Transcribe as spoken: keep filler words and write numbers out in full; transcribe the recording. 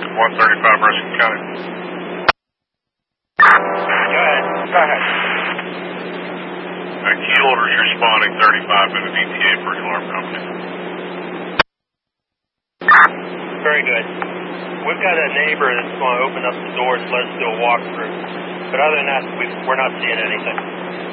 one thirty-five Ruskin County. Go ahead. Go ahead. Uh, key orders responding thirty-five minute E T A for the alarm company. Very good. We've got a neighbor that's going to open up the doors, let us do a walkthrough. But other than that, we, we're not seeing anything.